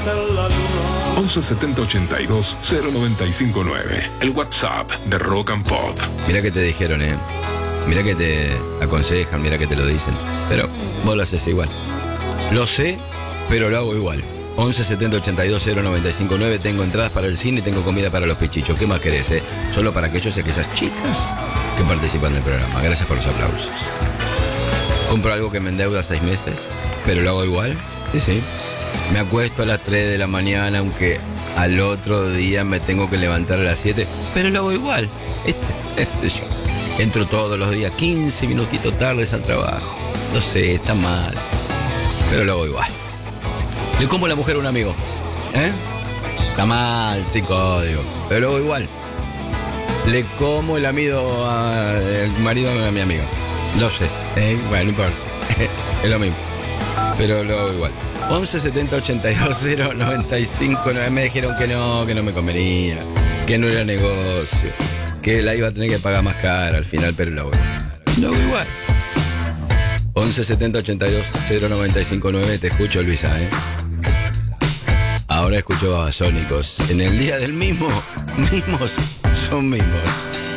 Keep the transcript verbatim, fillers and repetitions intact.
once setenta ochenta y dos cero noventa y cinco nueve. El WhatsApp de Rock and Pop. Mira que te dijeron, eh. Mira que te aconsejan, mira que te lo dicen. Pero vos lo haces igual. Lo sé, pero lo hago igual. once setenta ochenta y dos cero noventa y cinco nueve. Tengo entradas para el cine y tengo comida para los pichichos. ¿Qué más querés, eh? Solo para aquellos y aquellas chicas que participan del programa. Gracias por los aplausos. Compro algo que me endeuda seis meses, pero lo hago igual. Sí, sí. Me acuesto a las tres de la mañana, aunque al otro día me tengo que levantar a las siete, pero lo hago igual. Este, ese yo. Entro todos los días, quince minutitos tardes al trabajo. No sé, está mal, pero lo hago igual. Le como la mujer a un amigo, ¿eh? Está mal, sin código, pero lo hago igual. Le como el amigo a, el marido a mi amigo. Lo sé, ¿eh? Bueno, no importa. Es lo mismo, pero lo hago igual. once setenta ochenta y dos cero noventa y cinco nueve. Me dijeron que no, que no me convenía, que no era negocio, que la iba a tener que pagar más cara al final, pero lo hago, lo hago igual. once setenta ochenta y dos cero noventa y cinco nueve. Te escucho, Luisa, ¿eh? Ahora escucho a Babasónicos. En el día del mismo, mismos son mismos.